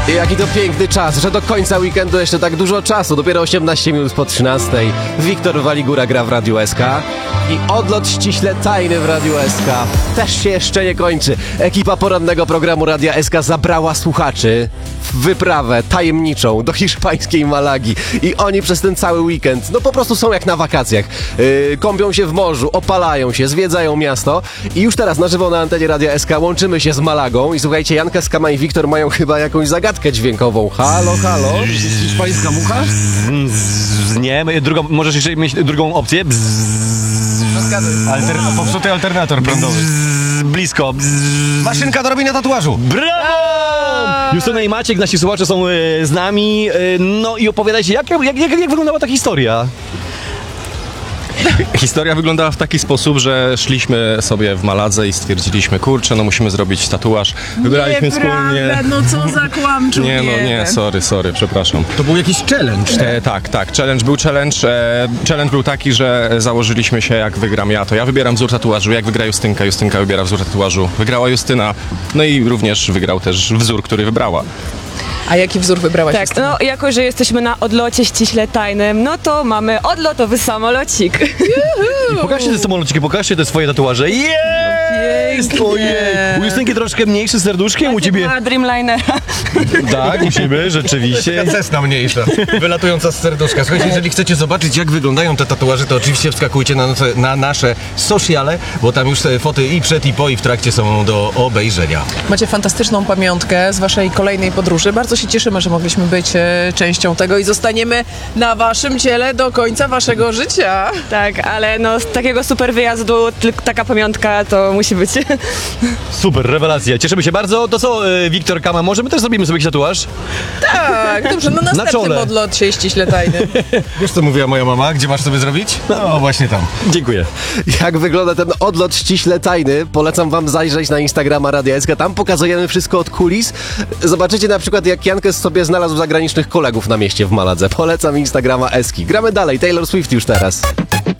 Jaki to piękny czas, że do końca weekendu jeszcze tak dużo czasu. Dopiero 18 minut po 13. Wiktor Waligura gra w Radiu SK. I odlot ściśle tajny w Radiu SK też się jeszcze nie kończy. Ekipa porannego programu Radia SK zabrała słuchaczy w wyprawę tajemniczą do hiszpańskiej Malagi. I oni przez ten cały weekend, no po prostu są jak na wakacjach. Kąpią się w morzu, opalają się, zwiedzają miasto. I już teraz na żywo na antenie Radia SK łączymy się z Malagą. I słuchajcie, Janka Skama i Wiktor mają chyba jakąś zagadkę dźwiękową. Halo, halo? Hiszpańska mucha? Nie, możesz jeszcze mieć drugą opcję. Popsuty alternator prądowy. Blisko. Maszynka do robienia tatuażu. Brawo! Justyna i Maciek, nasi słuchacze są z nami. No i opowiadajcie, jak wyglądała ta historia? Historia wyglądała w taki sposób, że szliśmy sobie w Maladze i stwierdziliśmy, kurczę, no musimy zrobić tatuaż. Wybraliśmy wspólnie. No co za kłamczu. Nie, sorry, przepraszam. To był jakiś challenge. Tak, challenge był challenge. Challenge był taki, że założyliśmy się, jak wygram ja, to ja wybieram wzór tatuażu, jak wygra Justynka, Justynka wybiera wzór tatuażu. Wygrała Justyna, no i również wygrał też wzór, który wybrała. A jaki wzór wybrałaś? Tak, no jako, że jesteśmy na odlocie ściśle tajnym, no to mamy odlotowy samolocik. I pokażcie te samolociki, pokażcie te swoje tatuaże. Jest! Ojej! U Justynki troszkę mniejszy serduszkiem, u ciebie... Ma Dreamlinera. Tak, u ciebie, rzeczywiście. Cessna mniejsza, wylatująca z serduszka. Słuchajcie, jeżeli chcecie zobaczyć, jak wyglądają te tatuaże, to oczywiście wskakujcie na nasze sociale, bo tam już foty i przed, i po, i w trakcie są do obejrzenia. Macie fantastyczną pamiątkę z waszej kolejnej podróży. Bardzo się cieszymy, że mogliśmy być częścią tego i zostaniemy na waszym ciele do końca waszego życia. Tak, ale no z takiego super wyjazdu tylko taka pamiątka to musi być. Super, rewelacja. Cieszymy się bardzo. To co, Wiktor Kama, może my też zrobimy sobie jakiś tatuaż? Tak, dobrze, no następnym czole. odlocie ściśle tajnym. Wiesz, co mówiła moja mama? Gdzie masz sobie zrobić? No, właśnie tam. Dziękuję. Jak wygląda ten odlot ściśle tajny? Polecam wam zajrzeć na Instagrama Radia SK. Tam pokazujemy wszystko od kulis. Zobaczycie na przykład, jak Jankes sobie znalazł zagranicznych kolegów na mieście w Maladze. Polecam Instagrama Eski. Gramy dalej. Taylor Swift już teraz.